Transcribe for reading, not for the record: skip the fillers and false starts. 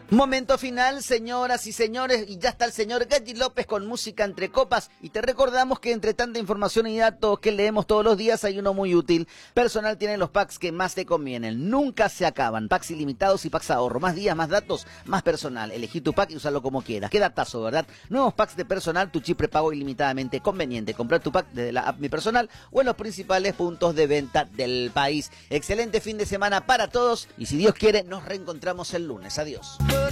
Momento final, señoras y señores, y ya está el señor Galli López con música entre copas. Y te recordamos que entre tanta información y datos que leemos todos los días hay uno muy útil. Personal tiene los packs que más te convienen, nunca se acaban. Packs ilimitados y packs ahorro, más días, más datos, más personal. Elegí tu pack y usalo como quieras. Qué datazo, ¿verdad? Nuevos packs de personal, tu chip prepago ilimitadamente conveniente. Comprar tu pack desde la app Mi Personal o en los principales puntos de venta del país. Excelente fin de semana para todos y si Dios quiere nos reencontramos el lunes. Adiós.